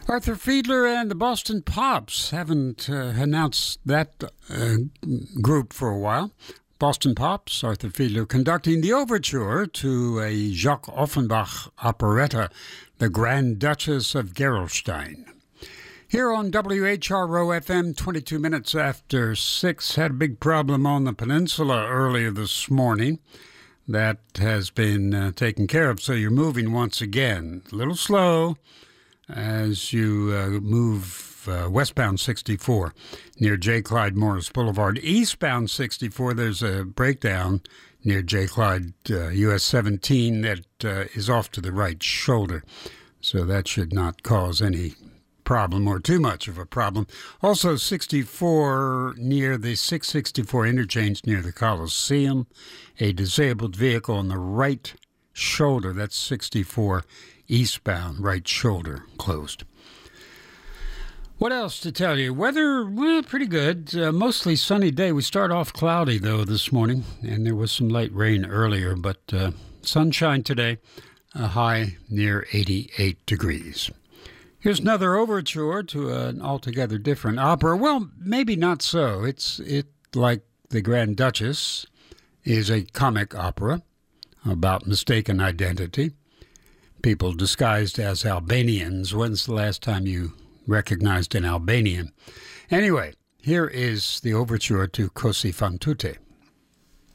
Arthur Fiedler and the Boston Pops haven't announced that group for a while. Boston Pops, Arthur Fiedler conducting the overture to a Jacques Offenbach operetta, The Grand Duchess of Gerolstein. Here on WHRO FM, 22 minutes after 6, had a big problem on the peninsula earlier this morning. That has been taken care of, so you're moving once again. A little slow as you move westbound 64 near J. Clyde Morris Boulevard. Eastbound 64, there's a breakdown near J. Clyde US 17 that is off to the right shoulder. So that should not cause any problem or too much of a problem. Also 64 near the 664 interchange near the Coliseum. A disabled vehicle on the right shoulder, that's 64 eastbound, right shoulder closed. What else to tell you? Weather, well, pretty good. Mostly sunny day. We start off cloudy, though, this morning, and there was some light rain earlier, but sunshine today, a high near 88 degrees. Here's another overture to an altogether different opera. Well, maybe not so. It's like The Grand Duchess is a comic opera about mistaken identity. People disguised as Albanians. When's the last time you recognized an Albanian? Anyway, here is the overture to Così fan tutte.